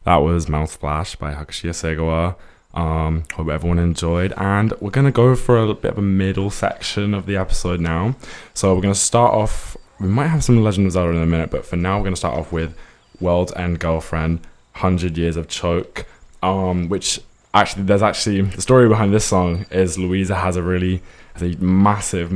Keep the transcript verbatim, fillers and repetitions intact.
That was Mouthsplash by Hakushi Segawa. Um, hope everyone enjoyed. And we're going to go for a bit of a middle section of the episode now. So we're going to start off, we might have some Legend of Zelda in a minute, but for now we're going to start off with World's End Girlfriend, one hundred Years of Choke, um, which actually, there's actually, the story behind this song is Louisa has a really, has a massive,